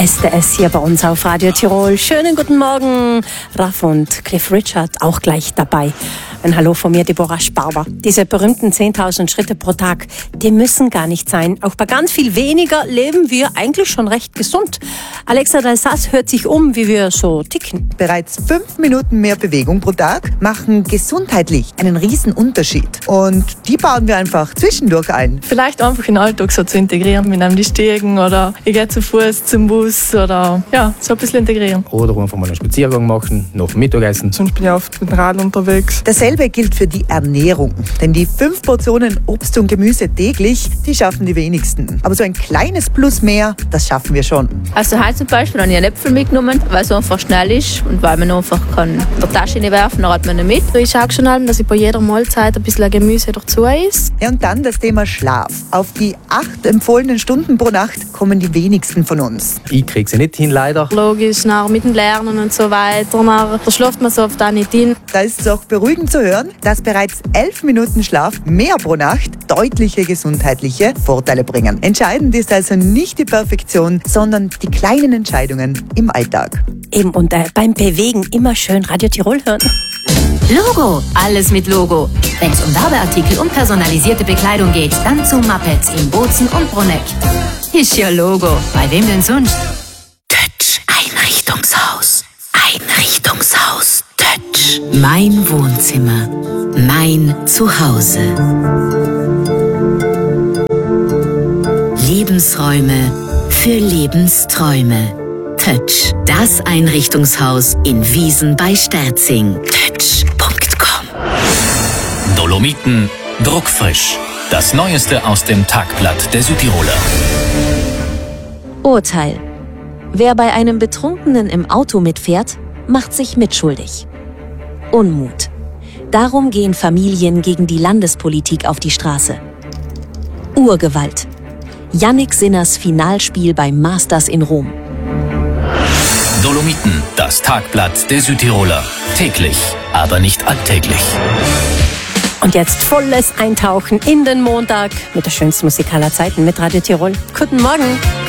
SDS hier bei uns auf Radio Tirol. Schönen guten Morgen, Raff und Cliff Richard auch gleich dabei. Ein Hallo von mir, Deborah Sparber. Diese berühmten 10.000 Schritte pro Tag, die müssen gar nicht sein. Auch bei ganz viel weniger leben wir eigentlich schon recht gesund. Alexa Dalsas hört sich um, wie wir so ticken. Bereits 5 Minuten mehr Bewegung pro Tag machen gesundheitlich einen riesen Unterschied. Und die bauen wir einfach zwischendurch ein. Vielleicht einfach in den Alltag so zu integrieren, mit einem die Stegen oder ich gehe zu Fuß zum Bus oder ja, so ein bisschen integrieren. Oder einfach mal einen Spaziergang machen, nach dem Mittagessen. Sonst bin ich oft mit dem Rad unterwegs. Dasselbe gilt für die Ernährung. Denn die 5 Portionen Obst und Gemüse täglich, die schaffen die wenigsten. Aber so ein kleines Plus mehr, das schaffen wir schon. Also heute zum Beispiel habe ich einen Äpfel mitgenommen, weil es einfach schnell ist und weil man einfach kann in der Tasche nicht werfen, dann hat man ihn mit. Ich schaue schon, dass ich bei jeder Mahlzeit ein bisschen Gemüse dazu esse. Ja, und dann das Thema Schlaf. Auf die 8 empfohlenen Stunden pro Nacht kommen die wenigsten von uns. Ich kriege sie nicht hin, leider. Logisch, mit dem Lernen und so weiter. Da schläft man so oft auch nicht hin. Da ist es auch beruhigend zu hören, dass bereits 11 Minuten Schlaf mehr pro Nacht deutliche gesundheitliche Vorteile bringen. Entscheidend ist also nicht die Perfektion, sondern die kleinen Entscheidungen im Alltag. Eben und beim Bewegen immer schön Radio Tirol hören. Logo, alles mit Logo. Wenn es um Werbeartikel und personalisierte Bekleidung geht, dann zu Muppets in Bozen und Bruneck. Ist ja Logo, bei wem denn sonst? Tötsch Einrichtungshaus. Einrichtungshaus Tötsch. Mein Wohnzimmer. Mein Zuhause. Lebensräume für Lebensträume. Tötsch, das Einrichtungshaus in Wiesen bei Sterzing. Tötsch.com. Dolomiten druckfrisch. Das Neueste aus dem Tagblatt der Südtiroler. Urteil. Wer bei einem Betrunkenen im Auto mitfährt, macht sich mitschuldig. Unmut. Darum gehen Familien gegen die Landespolitik auf die Straße. Urgewalt. Jannik Sinners Finalspiel beim Masters in Rom. Dolomiten, das Tagblatt der Südtiroler. Täglich, aber nicht alltäglich. Und jetzt volles Eintauchen in den Montag mit der schönsten Musik aller Zeiten mit Radio Tirol. Guten Morgen.